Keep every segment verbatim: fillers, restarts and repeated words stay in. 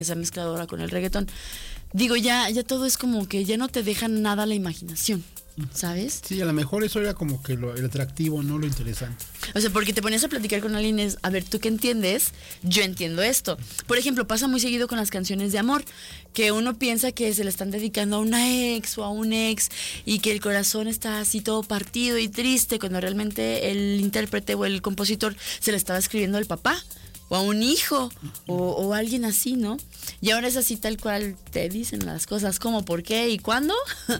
se ha mezclado ahora con el reggaetón. Digo, ya, ya todo es como que ya no te dejan nada a la imaginación, ¿sabes? Sí, a lo mejor eso era como que lo, el atractivo, no lo interesante. O sea, porque te ponías a platicar con alguien, es, a ver, ¿tú qué entiendes? Yo entiendo esto. Por ejemplo, pasa muy seguido con las canciones de amor, que uno piensa que se le están dedicando a una ex o a un ex y que el corazón está así todo partido y triste, cuando realmente el intérprete o el compositor se le estaba escribiendo al papá o a un hijo o, o alguien así, ¿no? Y ahora es así tal cual te dicen las cosas, cómo, por qué y cuándo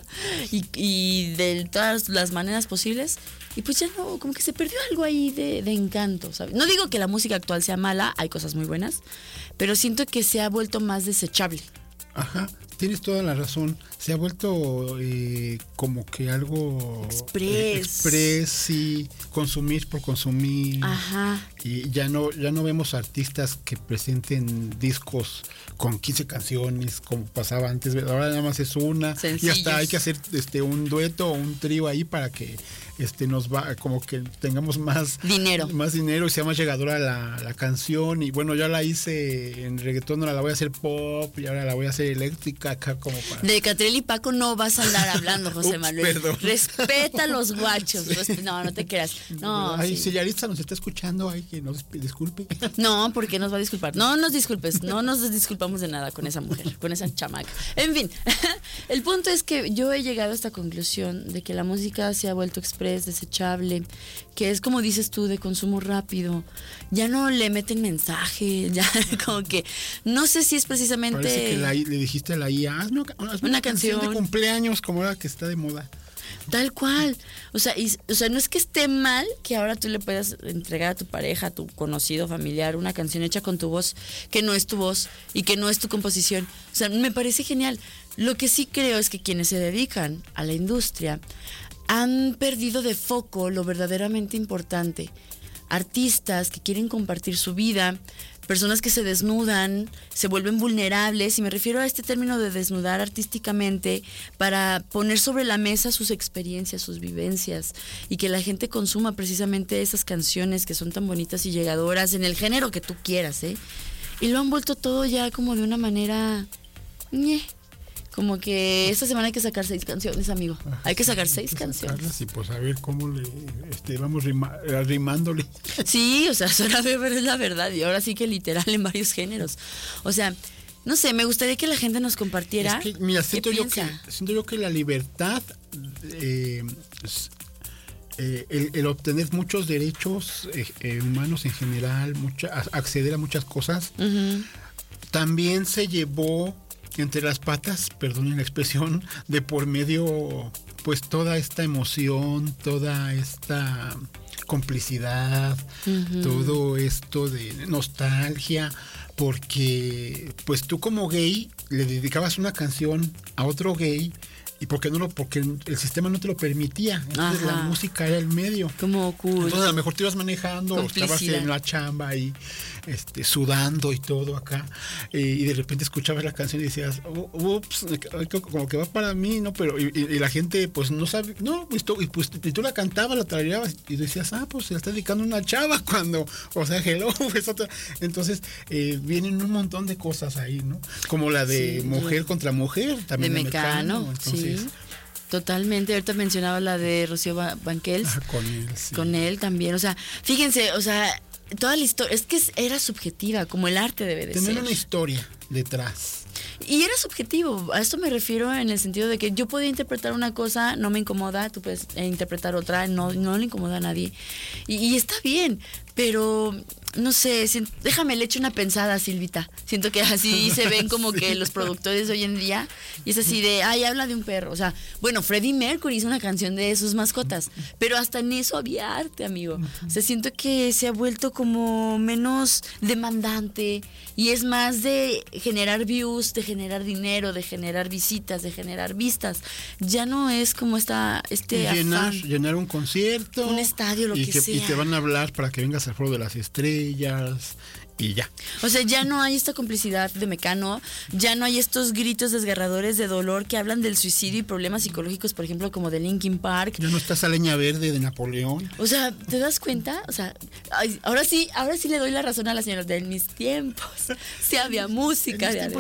y, y de todas las maneras posibles. Y pues ya no, como que se perdió algo ahí de, de encanto, ¿sabes? No digo que la música actual sea mala, hay cosas muy buenas, pero siento que se ha vuelto más desechable. Ajá, tienes toda la razón. Se ha vuelto eh, como que algo Express. Eh, express, sí, consumir por consumir. Ajá. Y ya no, ya no vemos artistas que presenten discos con quince canciones como pasaba antes. Ahora nada más es una. Sencillos. Y hasta hay que hacer este un dueto o un trío ahí para que este nos va, como que tengamos más dinero. Más dinero y sea más llegadora la, la canción. Y bueno, ya la hice en reggaetón, ahora la voy a hacer pop y ahora la voy a hacer eléctrica acá como para. De Catriel y Paco no vas a andar hablando, José Ups, Manuel. perdón. Respeta a los guachos. Sí. Resp- no, no te creas. No, Ay, sí. si Yaritza nos está escuchando, ay, que nos disculpe. No, porque nos va a disculpar. No nos disculpes, no nos disculpamos de nada con esa mujer, con esa chamaca. En fin, el punto es que yo he llegado a esta conclusión de que la música se ha vuelto express, desechable, que es como dices tú, de consumo rápido. Ya no le meten mensaje, ya como que no sé si es precisamente. Parece que la, le dijiste a la I A, hazme una, hazme una, una canción, canción de cumpleaños como la que está de moda. Tal cual. O sea, y, o sea, no es que esté mal que ahora tú le puedas entregar a tu pareja, a tu conocido, familiar, una canción hecha con tu voz, que no es tu voz y que no es tu composición. O sea, me parece genial. Lo que sí creo es que quienes se dedican a la industria han perdido de foco lo verdaderamente importante. Artistas que quieren compartir su vida, personas que se desnudan, se vuelven vulnerables, y me refiero a este término de desnudar artísticamente para poner sobre la mesa sus experiencias, sus vivencias, y que la gente consuma precisamente esas canciones que son tan bonitas y llegadoras en el género que tú quieras, ¿eh? Y lo han vuelto todo ya como de una manera... ñe. Como que esta semana hay que sacar seis canciones, amigo. Hay que sacar seis canciones. Y pues a ver cómo le este, vamos rima, rimándole. Sí, o sea, suena feo, pero es la verdad. Y ahora sí que literal en varios géneros. O sea, no sé, me gustaría que la gente nos compartiera. Es que, mira, siento, ¿qué yo que, piensa? siento yo que la libertad, eh, eh, el, el obtener muchos derechos eh, eh, humanos en general, mucha, acceder a muchas cosas, uh-huh. también se llevó entre las patas, perdonen la expresión, de por medio, pues toda esta emoción, toda esta complicidad, uh-huh. todo esto de nostalgia, porque pues tú como gay le dedicabas una canción a otro gay. ¿Y por qué no lo? Porque el sistema no te lo permitía. Entonces Ajá. la música era el medio. Como cool. Entonces a lo mejor te ibas manejando o estabas en la chamba y este, sudando y todo acá. Eh, y de repente escuchabas la canción y decías, ups, como que va para mí, ¿no? Pero y, y la gente pues no sabe, no, pues tú, y, pues, y tú la cantabas, la tarareabas y decías, ah, pues se la está dedicando una chava cuando, o sea, hello, es otra. Entonces eh, vienen un montón de cosas ahí, ¿no? Como la de sí, mujer yo, contra mujer, también de, de Mecano. Mecano entonces, sí. Totalmente, ahorita mencionaba la de Rocío Banquels. Ah, con él, sí. Con él también, o sea, fíjense, o sea, toda la historia, es que era subjetiva, como el arte debe de Tener ser. Tener una historia detrás. Y era subjetivo, a esto me refiero en el sentido de que yo podía interpretar una cosa, no me incomoda, tú puedes interpretar otra, no, no le incomoda a nadie. Y, y está bien, pero no sé, déjame le echo una pensada, Silvita. Siento que así se ven como sí. que los productores de hoy en día, y es así de, ay, habla de un perro. O sea, bueno, Freddie Mercury hizo una canción de sus mascotas, pero hasta en eso había arte, amigo. O sea, siento que se ha vuelto como menos demandante y es más de generar views, de generar dinero, de generar visitas, de generar vistas. Ya no es como esta, este llenar, afán. Llenar un concierto. Un estadio, lo y que, que sea. Y te van a hablar para que vengas al Foro de las Estrellas. ellas y ya. O sea, ya no hay esta complicidad de Mecano, ya no hay estos gritos desgarradores de dolor que hablan del suicidio y problemas psicológicos, por ejemplo, como de Linkin Park. Ya no está esa leña verde de Napoleón. O sea, ¿te das cuenta? O sea, ay, ahora sí, ahora sí le doy la razón a la señora de en mis tiempos. Sí había música de